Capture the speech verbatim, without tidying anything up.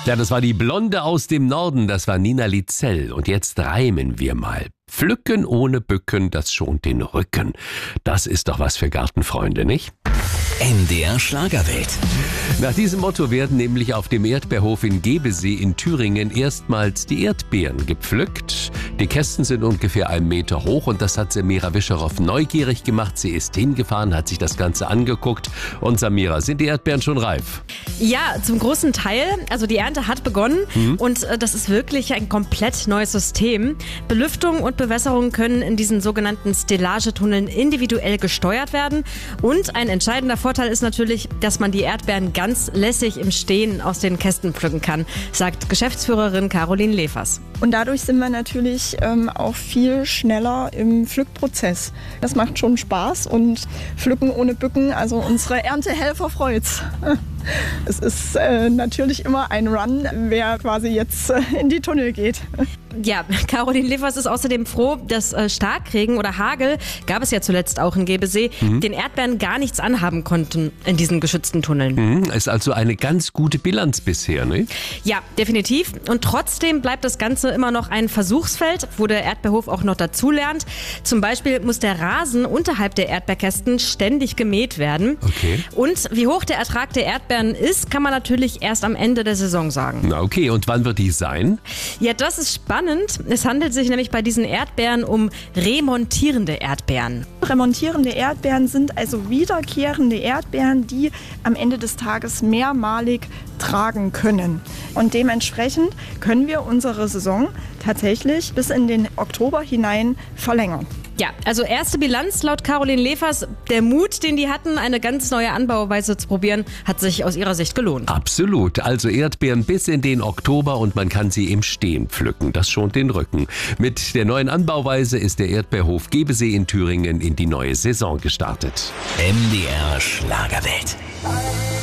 Ja, das war die Blonde aus dem Norden, das war Nina Lizell. Und jetzt reimen wir mal. Pflücken ohne Bücken, das schont den Rücken. Das ist doch was für Gartenfreunde, nicht? M D R Schlagerwelt. Nach diesem Motto werden nämlich auf dem Erdbeerhof in Gebesee in Thüringen erstmals die Erdbeeren gepflückt. Die Kästen sind ungefähr einen Meter hoch und das hat Samira Wischerhoff neugierig gemacht. Sie ist hingefahren, hat sich das Ganze angeguckt. Und Samira, sind die Erdbeeren schon reif? Ja, zum großen Teil. Also die Ernte hat begonnen mhm. und äh, das ist wirklich ein komplett neues System. Belüftung und Bewässerung können in diesen sogenannten Stellagetunneln individuell gesteuert werden. Und ein entscheidender Vorteil ist natürlich, dass man die Erdbeeren ganz lässig im Stehen aus den Kästen pflücken kann, sagt Geschäftsführerin Caroline Lefers. Und dadurch sind wir natürlich ähm, auch viel schneller im Pflückprozess. Das macht schon Spaß und Pflücken ohne Bücken, also unsere Erntehelfer freut's. Es ist äh, natürlich immer ein Run, wer quasi jetzt äh, in die Tunnel geht. Ja, Caroline Lefers ist außerdem froh, dass äh, Starkregen oder Hagel, gab es ja zuletzt auch in Gebesee, mhm. den Erdbeeren gar nichts anhaben konnten in diesen geschützten Tunneln. Mhm, ist also eine ganz gute Bilanz bisher, ne? Ja, definitiv. Und trotzdem bleibt das Ganze immer noch ein Versuchsfeld, wo der Erdbeerhof auch noch dazulernt. Zum Beispiel muss der Rasen unterhalb der Erdbeerkästen ständig gemäht werden. Okay. Und wie hoch der Ertrag der Erdbeeren ist, kann man natürlich erst am Ende der Saison sagen. Na okay, und wann wird die sein? Ja, das ist spannend. Es handelt sich nämlich bei diesen Erdbeeren um remontierende Erdbeeren. Remontierende Erdbeeren sind also wiederkehrende Erdbeeren, die am Ende des Tages mehrmalig tragen können. Und dementsprechend können wir unsere Saison tatsächlich bis in den Oktober hinein verlängern. Ja, also erste Bilanz laut Caroline Lefers. Der Mut, den die hatten, eine ganz neue Anbauweise zu probieren, hat sich aus ihrer Sicht gelohnt. Absolut. Also Erdbeeren bis in den Oktober und man kann sie im Stehen pflücken. Das schont den Rücken. Mit der neuen Anbauweise ist der Erdbeerhof Gebesee in Thüringen in die neue Saison gestartet. M D R Schlagerwelt.